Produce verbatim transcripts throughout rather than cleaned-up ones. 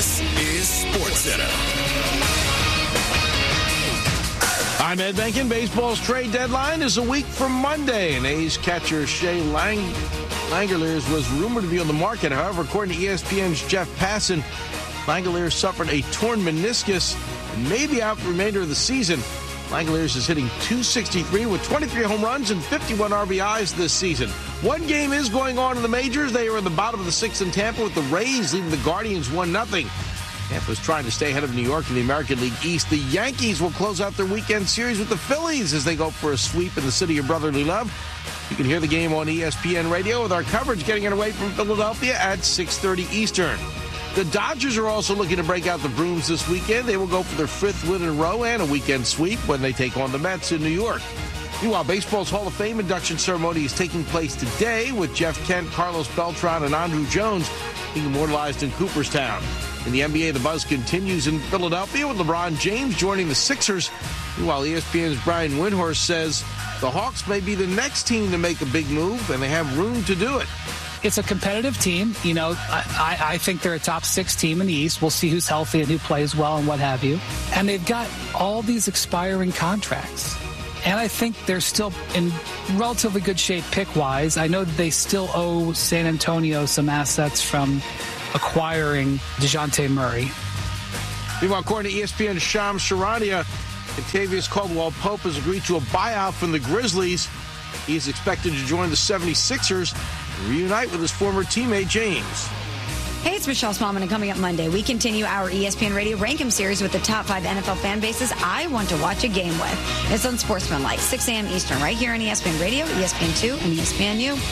This is SportsCenter. I'm Ed Benkin. Baseball's trade deadline is a week from Monday, and A's catcher Shea Lang Langeliers was rumored to be on the market. However, according to E S P N's Jeff Passan, Langeliers suffered a torn meniscus and may be out for the remainder of the season. Langeliers is hitting two sixty-three with twenty-three home runs and fifty-one R B Is this season. One game is going on in the majors. They are in the bottom of the sixth in Tampa with the Rays leading the Guardians one nothing. Tampa's trying to stay ahead of New York in the American League East. The Yankees will close out their weekend series with the Phillies as they go for a sweep in the city of brotherly love. You can hear the game on E S P N Radio with our coverage getting underway from Philadelphia at six thirty Eastern. The Dodgers are also looking to break out the brooms this weekend. They will go for their fifth win in a row and a weekend sweep when they take on the Mets in New York. Meanwhile, baseball's Hall of Fame induction ceremony is taking place today with Jeff Kent, Carlos Beltran, and Andruw Jones being immortalized in Cooperstown. In the N B A, the buzz continues in Philadelphia with LeBron James joining the Sixers. Meanwhile, E S P N's Brian Windhorst says the Hawks may be the next team to make a big move, and they have room to do it. It's a competitive team. You know, I, I think they're a top six team in the East. We'll see who's healthy and who plays well and what have you. And they've got all these expiring contracts. And I think they're still in relatively good shape pick-wise. I know that they still owe San Antonio some assets from acquiring DeJounte Murray. Meanwhile, according to E S P N's Shams Charania, Kentavious Caldwell-Pope has agreed to a buyout from the Grizzlies. He is expected to join the seventy-sixers and reunite with his former teammate James. Hey, it's Michelle Smallman, and coming up Monday, we continue our E S P N Radio Rank 'em series with the top five N F L fan bases I want to watch a game with. It's on Sportsmanlike, six a.m. Eastern, right here on E S P N Radio, E S P N two, and E S P N U.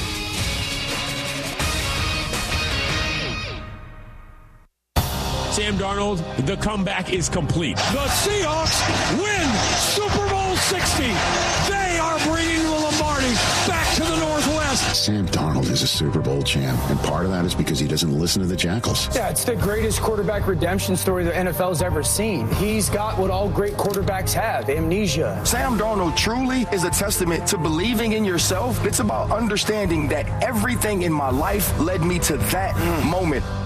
Sam Darnold, the comeback is complete. The Seahawks win Super Bowl sixty. They are bringing the Lombardi back to the Northwest. Sam Darnold is a Super Bowl champ, and part of that is because he doesn't listen to the Jackals. Yeah, it's the greatest quarterback redemption story the N F L's ever seen. He's got what all great quarterbacks have, amnesia. Sam Darnold truly is a testament to believing in yourself. It's about understanding that everything in my life led me to that mm. moment.